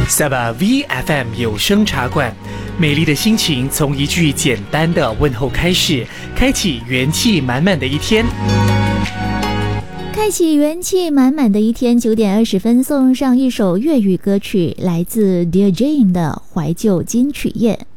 Saba VFM 有声茶馆，美丽的心情从一句简单的问候开始，开启元气满满的一天。 开启元气满满的一天，9点20分送上一首粤语歌曲，来自 Dear Jane 的怀旧金曲夜。